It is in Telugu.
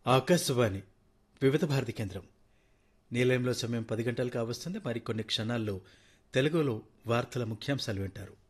ఆకాశవాణి వివిధ భారతి కేంద్రం. నిలయంలో సమయం 10 గంటలు కావస్తుంది. మరికొన్ని క్షణాల్లో తెలుగులో వార్తల ముఖ్యాంశాలు వింటారు.